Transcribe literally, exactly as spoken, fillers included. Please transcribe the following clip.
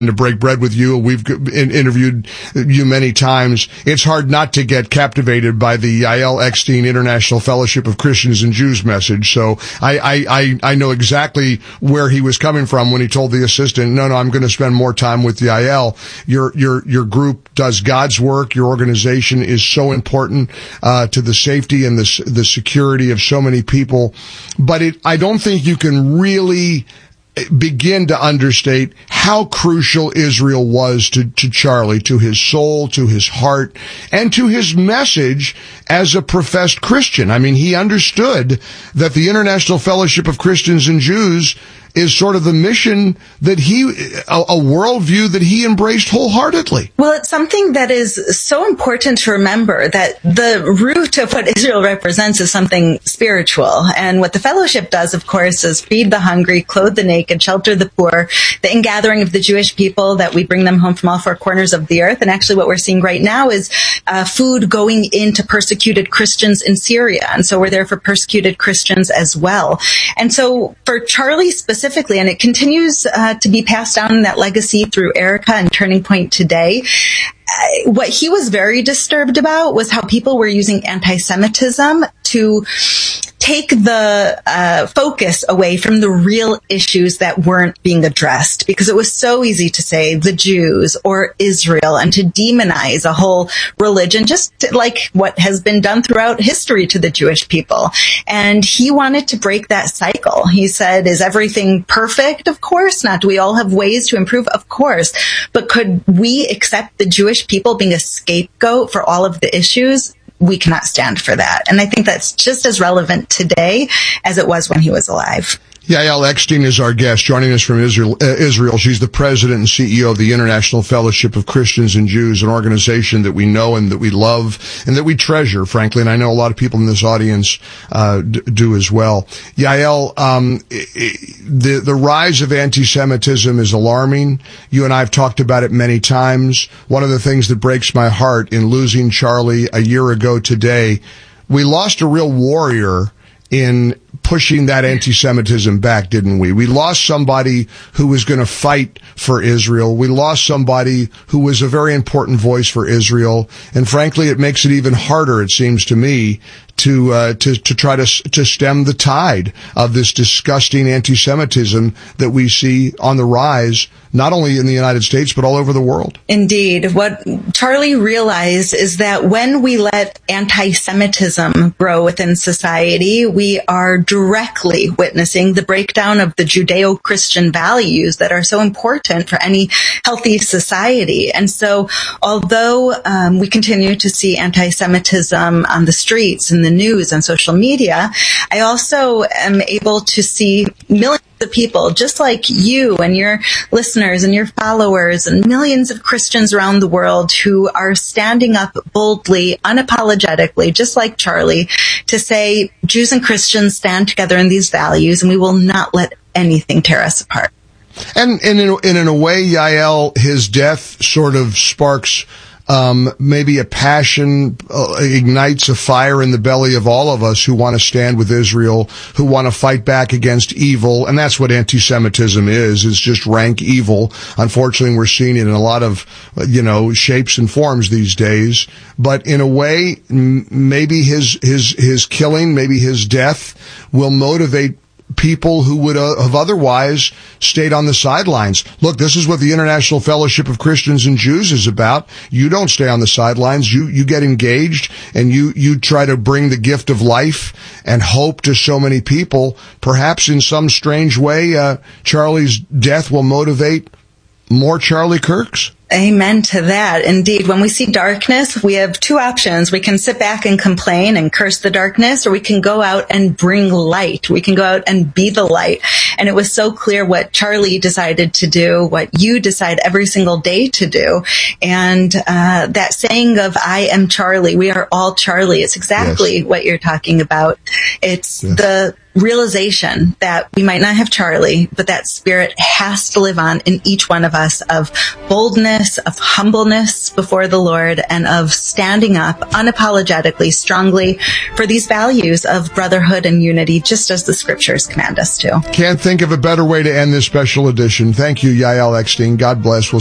to break bread with you. We've interviewed you many times. It's hard not to get captivated by the Yael Eckstein International Fellowship of Christians and Jews message. So I, I, I, I know exactly where he was coming from when he told the assistant, no, no, I'm going to spend more time with Yael. Your, your, your group does God's work. Your organization is so important, uh, to the safety and the, the security of so many people. But it, I don't think you can really begin to understate how crucial Israel was to, to Charlie, to his soul, to his heart, and to his message as a professed Christian. I mean, he understood that the International Fellowship of Christians and Jews is sort of the mission that he, a, a worldview that he embraced wholeheartedly. Well, it's something that is so important to remember, that the root of what Israel represents is something spiritual. And what the fellowship does, of course, is feed the hungry, clothe the naked, shelter the poor, the ingathering of the Jewish people, that we bring them home from all four corners of the earth. And actually what we're seeing right now is uh, food going into persecuted Christians in Syria. And so we're there for persecuted Christians as well. And so for Charlie specifically, Specifically, and it continues uh, to be passed down in that legacy through Erica and Turning Point today. Uh, what he was very disturbed about was how people were using anti-Semitism to take the uh, focus away from the real issues that weren't being addressed, because it was so easy to say the Jews or Israel and to demonize a whole religion, just like what has been done throughout history to the Jewish people. And he wanted to break that cycle. He said, is everything perfect? Of course not. Do we all have ways to improve? Of course. But could we accept the Jewish people being a scapegoat for all of the issues? We cannot stand for that. And I think that's just as relevant today as it was when he was alive. Yael Eckstein is our guest, joining us from Israel. Uh, Israel. She's the president and C E O of the International Fellowship of Christians and Jews, an organization that we know and that we love and that we treasure, frankly. And I know a lot of people in this audience uh, d- do as well. Yael, um, the the rise of anti-Semitism is alarming. You and I have talked about it many times. One of the things that breaks my heart in losing Charlie a year ago today, we lost a real warrior in pushing that anti-Semitism back, didn't we? We lost somebody who was going to fight for Israel. We lost somebody who was a very important voice for Israel. And frankly, it makes it even harder, it seems to me, to uh, to to try to to stem the tide of this disgusting anti-Semitism that we see on the rise, not only in the United States, but all over the world. Indeed. What Charlie realized is that when we let anti-Semitism grow within society, we are directly witnessing the breakdown of the Judeo-Christian values that are so important for any healthy society. And so, although um, we continue to see anti-Semitism on the streets, in the news, and social media, I also am able to see millions of people, just like you and your listeners and your followers and millions of Christians around the world, who are standing up boldly, unapologetically, just like Charlie, to say Jews and Christians stand together in these values, and we will not let anything tear us apart. And, and, in, and in a way, Yael, his death sort of sparks Um, maybe a passion, uh, ignites a fire in the belly of all of us who want to stand with Israel, who want to fight back against evil. And that's what anti-Semitism is, is just rank evil. Unfortunately, we're seeing it in a lot of, you know, shapes and forms these days. But in a way, m- maybe his, his, his killing, maybe his death will motivate people who would uh, have otherwise stayed on the sidelines. Look, this is what the International Fellowship of Christians and Jews is about. You don't stay on the sidelines. You, you get engaged, and you, you try to bring the gift of life and hope to so many people. Perhaps in some strange way, uh, Charlie's death will motivate more Charlie Kirks. Amen to that. Indeed, when we see darkness, we have two options. We can sit back and complain and curse the darkness, or we can go out and bring light. We can go out and be the light. And it was so clear what Charlie decided to do, what you decide every single day to do. And uh that saying of, I am Charlie, we are all Charlie, it's exactly yes. what you're talking about. It's yes. the realization that we might not have Charlie, but that spirit has to live on in each one of us of boldness, of humbleness before the Lord, and of standing up unapologetically, strongly for these values of brotherhood and unity, just as the scriptures command us to. Can't think of a better way to end this special edition. Thank you, Yael Eckstein. God bless. We'll